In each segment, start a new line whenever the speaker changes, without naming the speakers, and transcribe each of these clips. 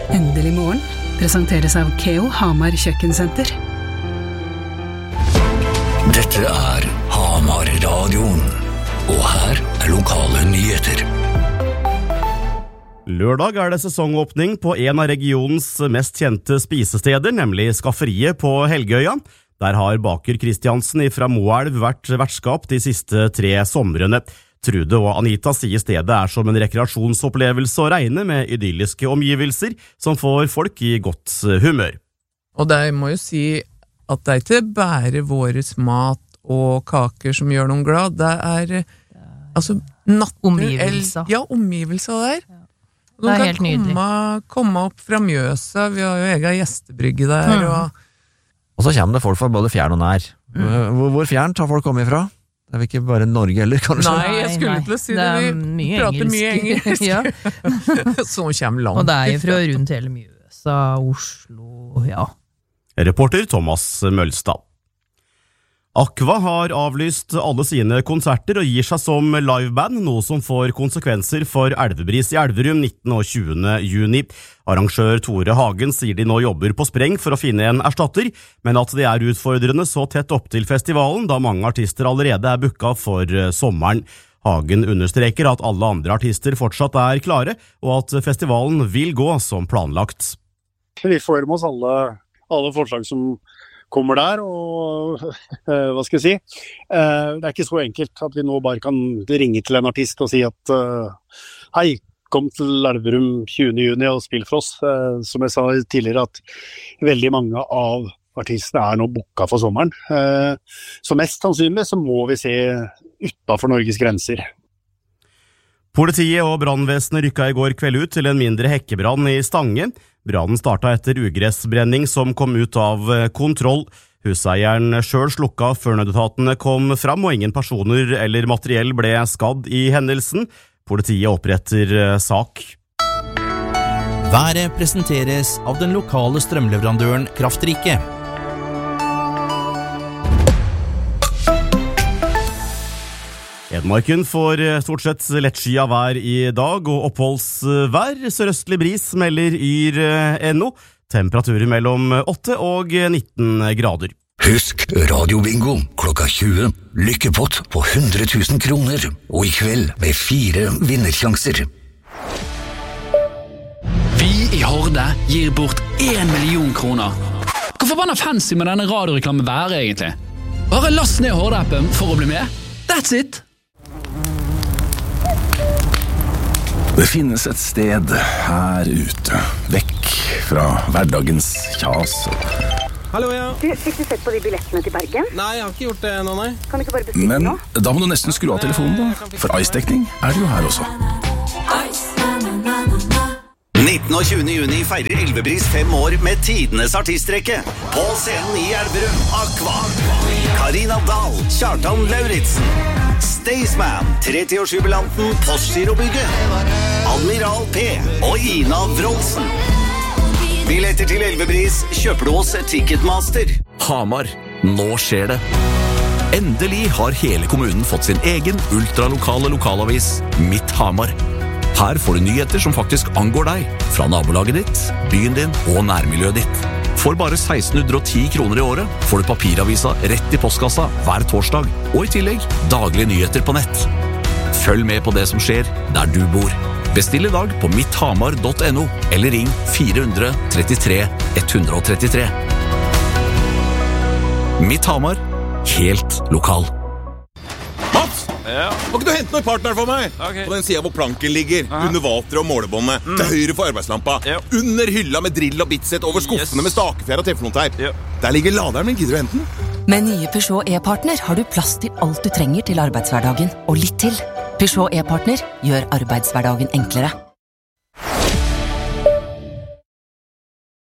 Endelig morgen presenteres av Keo Hamar Kjøkkensenter.
Dette Hamar-radioen, og her lokale nyheter.
Lørdag det sesongåpning på en av regionens mest kjente spisesteder, nemlig Skafferiet på Helgøya. Der har baker Kristiansen fra Moelv vært vertskap de siste 3 somrene. Trude og Anita sier stedet som en rekreasjonsopplevelse å regne med idylliske omgivelser som får folk i godt humør.
Og jeg må jo si at det ikke bare våres mat og kaker som gjør noen glad, det altså
omgivelser.
Ja, omgivelser der.
Det helt nydelig.
Komme opp fra Mjøsa, vi har jo egen gjestebrygge der.
Og så kommer det folk fra både fjern og nær. Hvor fjernt har folk kommet ifra? Det vel ikke bare Norge heller, kanskje?
Nei, jeg skulle til å si det. Vi prater mye engelsk.
Ja.
Så kommer langt.
Og det fra rundt hele Mjøsa, Oslo, ja.
Reporter Thomas Mølstad. Aqua har avlyst alle sine konserter og gir seg som liveband, noe som får konsekvenser for Elvebris i Elverum 19. og 20. juni. Arrangør Tore Hagen sier de nå jobber på spreng for å finne en erstatter, men at det utfordrende så tett opp til festivalen, da mange artister allerede booket for sommeren. Hagen understreker at alle andre artister fortsatt klare, og at festivalen vil gå som planlagt.
Vi får med oss alle forslag som kommer der, og hva skal jeg si? Det ikke så enkelt at vi nå bare kan ringe til en artist og si at hei, kom til Elverum 20. juni og spill for oss. Som jeg sa tidligere, at veldig mange av artistene nå booket for sommeren. Så mest sannsynlig så må vi se utenfor Norges grenser.
Politiet og brannvesenet rykket i går kveld ut til en mindre hekkebrann i Stange. Brannen startet etter ugressbrenning som kom ut av kontroll. Huseieren selv slukket før nødetatene kom fram, og ingen personer eller materiell ble skadd i hendelsen. Politiet oppretter sak.
Været presenteres av den lokale strømleverandøren Kraftrike.
Edmarken får stort sett lettskyet vær i dag, og oppholdsvær. Sørøstlig bris melder Yr.no. Temperaturer mellom 8 og 19 grader.
Husk radiobingo klokka 20. Lykkepott på 100 000 kroner, og i kveld med 4 vinnersjanser.
Vi i Horde gir bort 1 million kroner. Hvor forbanna fancy med denne radioreklamen være egentlig? Bare last ned Horde-appen for å bli med. That's it!
Det finnes et sted her ute, vekk fra hverdagens kjas.
Hallo, ja.
Du, fikk du sett på de billettene til Bergen?
Nei, jeg har ikke gjort det nå, nei.
Kan du ikke bare bestille nå?
Men da må du nesten skru av telefonen da, for Ice-dekning det jo her også.
19. og 20. juni feirer Elvebris 5 år med tidenes artistrekke. På scenen i Elverum, Aqua, Karina Dahl, Kjartan Lauritsen, Staysman, 30-årsjubilanten Postgirobygget, Admiral P og Ina Wroldsen. Billetter til Elvebris kjøper du hos Ticketmaster.
Hamar, nå skjer det. Endelig har hele kommunen fått sin egen ultralokale lokalavis, Mitt Hamar. Her får du nyheter som faktisk angår deg, fra nabolaget ditt, byen din og nærmiljøet ditt. For bare 1610 kroner i året får du papiravisa rett i postkassa hver torsdag, og i tillegg daglige nyheter på nett. Følg med på det som skjer der du bor. Bestill i dag på mitthamar.no, eller ring 433 133. Mitt Hamar, helt lokal.
Mats! Ja. Må ikke du hente noen partner for meg? Okay. På den siden hvor planken ligger, under vater og målebåndet, til høyre for arbeidslampa, under hylla med drill og bitset, over skuffene med stakefjær og teflonteip. Der ligger laderen min, gidder du hente den?
Med nye Peugeot e-partner har du plass til alt du trenger til arbeidshverdagen, og litt til. Peugeot e-partner gjør arbeidshverdagen enklere.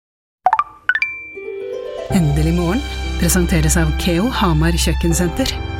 Endelig morgen presenteres av Keo Hamar Kjøkkensenter.